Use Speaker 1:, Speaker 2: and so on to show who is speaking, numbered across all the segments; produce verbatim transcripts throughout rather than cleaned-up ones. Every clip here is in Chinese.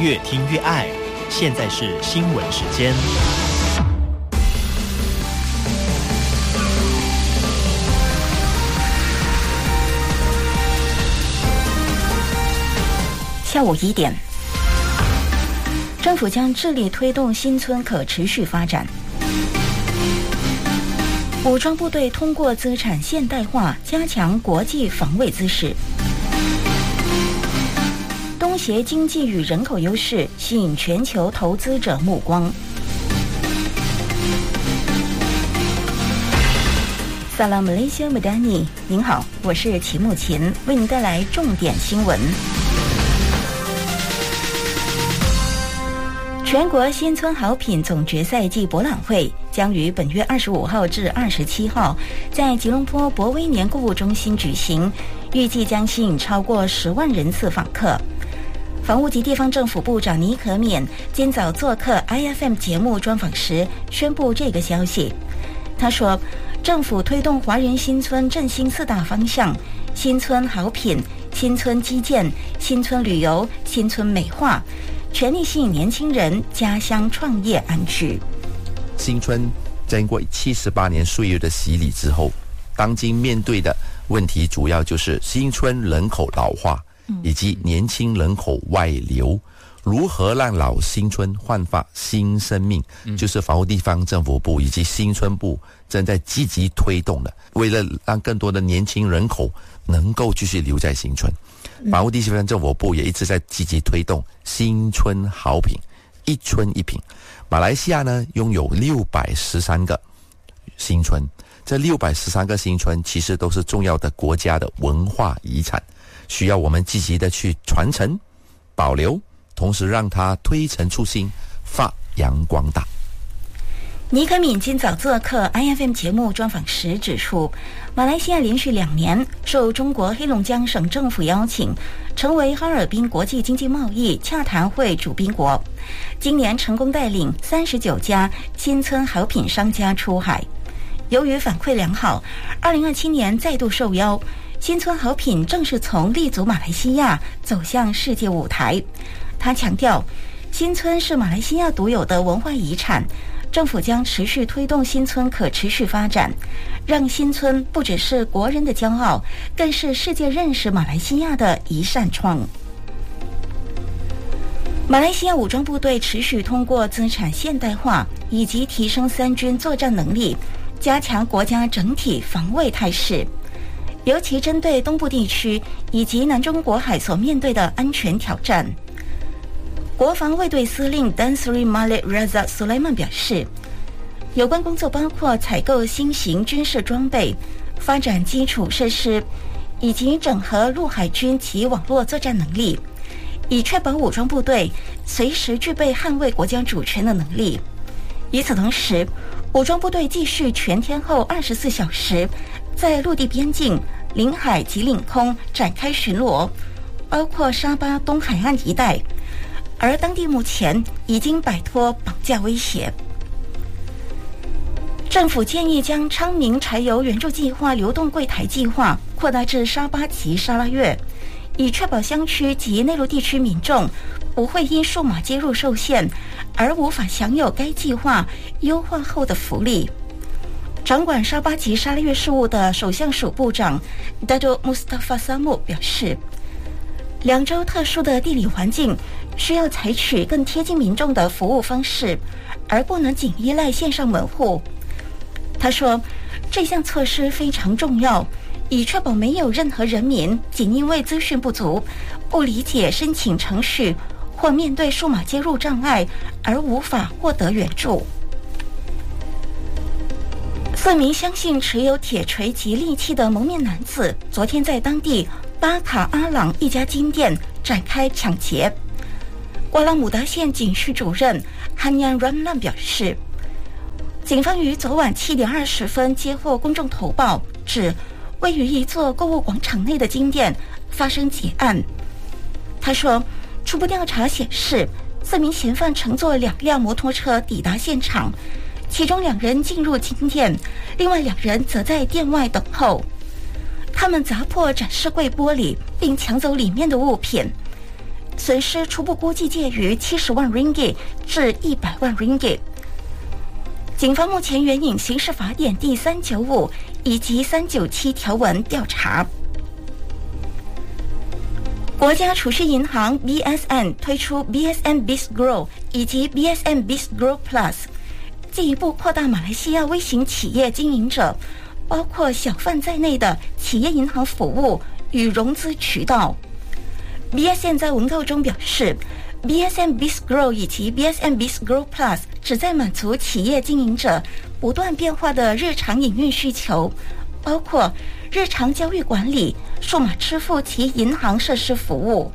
Speaker 1: 越听越爱。现在是新闻时间。
Speaker 2: 下午一点，政府将致力推动新村可持续发展。武装部队通过资产现代化，加强国际防卫姿势。东协经济与人口优势吸引全球投资者目光。萨拉马来西亚穆丹尼，您好，我是齐木琴，为您带来重点新闻。全国新村好品总决赛暨博览会将于本月二十五号至二十七号在吉隆坡博威年购物中心举行，预计将吸引超过十万人次访客。房屋及地方政府部长倪可勉今早做客 I F M 节目专访时宣布这个消息。他说，政府推动华人新村振兴四大方向：新村好品、新村基建、新村旅游、新村美化，全力吸引年轻人家乡创业安居。
Speaker 3: 新村经过七十八年岁月的洗礼之后，当今面对的问题主要就是新村人口老化以及年轻人口外流，如何让老新村焕发新生命，就是房屋地方政府部以及新村部正在积极推动的。为了让更多的年轻人口能够继续留在新村，房屋地方政府部也一直在积极推动新村好品，一村一品。马来西亚呢，拥有六百十三个新村，这六百十三个新村其实都是重要的国家的文化遗产，需要我们积极的去传承、保留，同时让它推陈出新、发扬光大。
Speaker 2: 倪可敏今早做客 I F M 节目专访时指出，马来西亚连续两年受中国黑龙江省政府邀请，成为哈尔滨国际经济贸易洽谈会主宾国。今年成功带领三十九家新村好品商家出海。由于反馈良好，二零二七年再度受邀，新村好品正式从立足马来西亚走向世界舞台。他强调，新村是马来西亚独有的文化遗产，政府将持续推动新村可持续发展，让新村不只是国人的骄傲，更是世界认识马来西亚的一扇窗。马来西亚武装部队持续通过资产现代化以及提升三军作战能力，加强国家整体防卫态势，尤其针对东部地区以及南中国海所面对的安全挑战。国防卫队司令 Tan Sri Malik Razak Sulaiman 表示，有关工作包括采购新型军事装备、发展基础设施，以及整合陆海军及网络作战能力，以确保武装部队随时具备捍卫国家主权的能力。与此同时，武装部队继续全天候二十四小时在陆地边境、领海及领空展开巡逻，包括沙巴东海岸一带，而当地目前已经摆脱绑架威胁。政府建议将昌明柴油援助计划流动柜台计划扩大至沙巴及沙拉越，以确保乡区及内陆地区民众不会因数码接入受限而无法享有该计划优化后的福利。掌管沙巴及沙拉越事务的首相署部长 Dato Mustafa Samu 表示，两州特殊的地理环境需要采取更贴近民众的服务方式，而不能仅依赖线上门户。他说，这项措施非常重要，以确保没有任何人民仅因为资讯不足、不理解申请程序或面对数码接入障碍而无法获得援助。四名相信持有铁锤及利器的蒙面男子昨天在当地巴卡阿朗一家金店展开抢劫。瓜拉姆达县警区主任汉yan Ramlan 表示，警方于昨晚七点二十分接获公众投报，指位于一座购物广场内的金店发生劫案。他说，初步调查显示，四名嫌犯乘坐两辆摩托车抵达现场，其中两人进入金店，另外两人则在店外等候。他们砸破展示柜玻璃，并抢走里面的物品。 损失初步估计介于七十万 ringgit 至一百万 ringgit。警方目前援引刑事法典第三九五以及三九七条文调查。国家储蓄银行 B S N 推出 B S N Bizgrow 以及 B S N Bizgrow Plus， 进一步扩大马来西亚微型企业经营者，包括小贩在内的企业银行服务与融资渠道。B S N 在文告中表示， B S N Bizgrow 以及 B S N Bizgrow Plus 旨在满足企业经营者不断变化的日常营运需求，包括日常交易管理、数码支付及银行设施服务。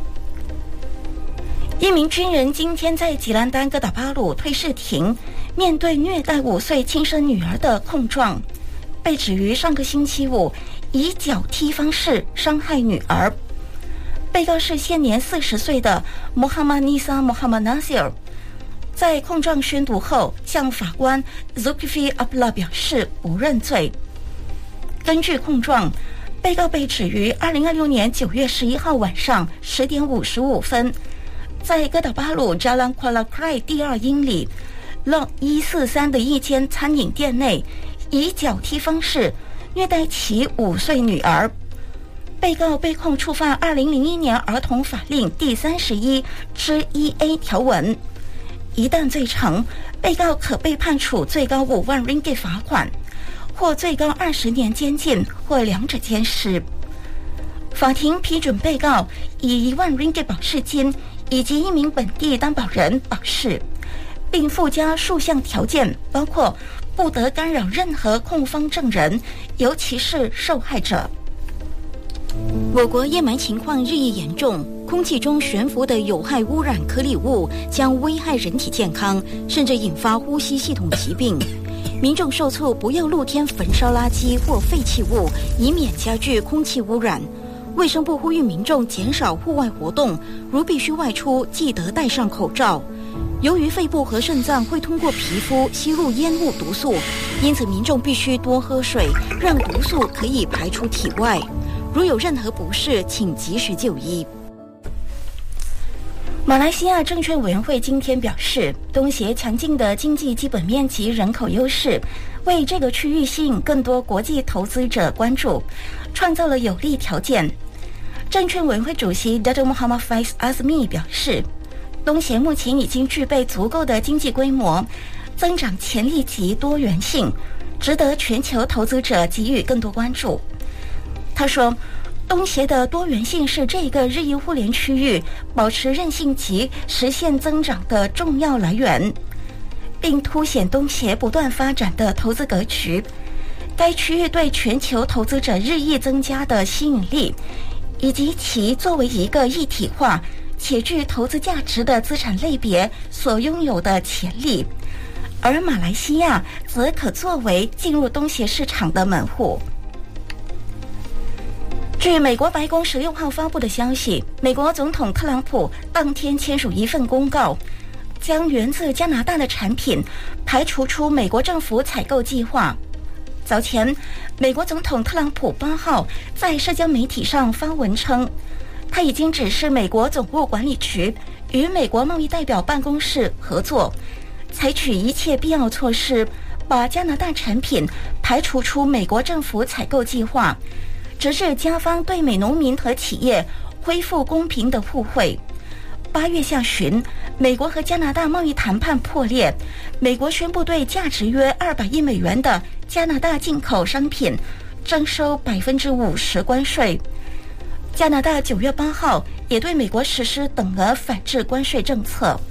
Speaker 2: 一名军人今天在吉兰丹哥打巴鲁推事庭面对虐待五岁亲生女儿的控状，被指于上个星期五以脚踢方式伤害女儿。被告是现年四十岁的 Muhammad Nisa Muhammad Nasir， 在控状宣读后向法官 Zulkifli Abdullah 表示不认罪。根据控状，被告被指于二零二六年九月十一号晚上十点五十五分，在哥打巴鲁 Jalan Kuala Krai 第二英里 Lot 一四三的一间餐饮店内，以脚踢方式虐待其五岁女儿。被告被控触犯二零零一年儿童法令第三十一之一 A 条文，一旦罪成，被告可被判处最高五万 ringgit 罚款，或最高二十年监禁，或两者兼施。法庭批准被告以一万 ringgit 保释金以及一名本地担保人保释，并附加数项条件，包括不得干扰任何控方证人，尤其是受害者。我国烟霾情况日益严重，空气中悬浮的有害污染颗粒物将危害人体健康，甚至引发呼吸系统疾病。民众受促不要露天焚烧垃圾或废弃物，以免加剧空气污染。卫生部呼吁民众减少户外活动，如必须外出，记得戴上口罩。由于肺部和肾脏会通过皮肤吸入烟雾毒素，因此民众必须多喝水，让毒素可以排出体外。如有任何不适，请及时就医。马来西亚证券委员会今天表示，东协强劲的经济基本面及人口优势，为这个区域吸引更多国际投资者关注，创造了有利条件。证券委员会主席 Dato' Muhammad Faiz Azmi 表示，东协目前已经具备足够的经济规模、增长潜力及多元性，值得全球投资者给予更多关注。他说，东协的多元性是这个日益互联区域保持韧性及实现增长的重要来源，并凸显东协不断发展的投资格局。该区域对全球投资者日益增加的吸引力，以及其作为一个一体化且具投资价值的资产类别所拥有的潜力，而马来西亚则可作为进入东协市场的门户。据美国白宫十六号发布的消息，美国总统特朗普当天签署一份公告，将源自加拿大的产品排除出美国政府采购计划。早前，美国总统特朗普八号在社交媒体上发文称，他已经指示美国总务管理局与美国贸易代表办公室合作，采取一切必要措施，把加拿大产品排除出美国政府采购计划，直至加方对美农民和企业恢复公平的互惠。八月下旬，美国和加拿大贸易谈判破裂，美国宣布对价值约二百亿美元的加拿大进口商品征收百分之五十关税。加拿大九月八号也对美国实施等额反制关税政策。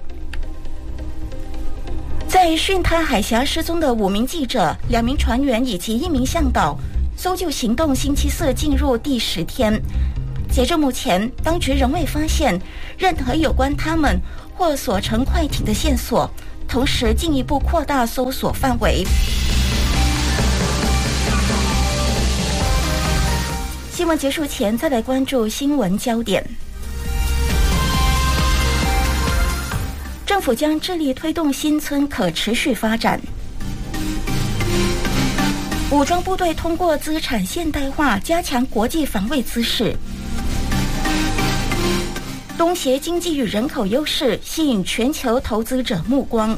Speaker 2: 在巽他海峡失踪的五名记者、两名船员以及一名向导搜救行动星期四进入第十天，截至目前，当局仍未发现任何有关他们或所乘快艇的线索，同时进一步扩大搜索范围。新闻结束前，再来关注新闻焦点。政府将致力推动新村可持续发展。武装部队通过资产现代化，加强国际防卫姿势。 东协经济与人口优势吸引全球投资者目光。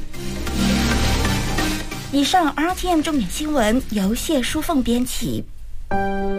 Speaker 2: 以上 R T M 重点新闻由谢淑凤编辑。